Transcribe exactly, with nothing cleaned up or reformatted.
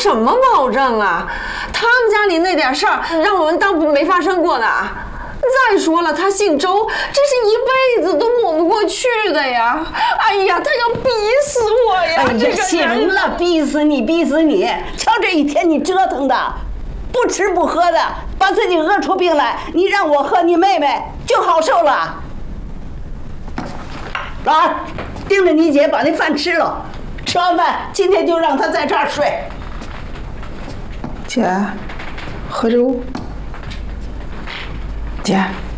什么保证啊？他们家里那点事儿，让我们当没发生过的。再说了，他姓周，这是一辈子都抹不过去的呀！哎呀，他要逼死我呀！ 哎呀，行了，逼死你，逼死你！瞧这一天你折腾的，不吃不喝的，把自己饿出病来，你让我和你妹妹就好受了。老二，盯着你姐把那饭吃了，吃完饭今天就让她在这儿睡。 姐，喝粥。姐。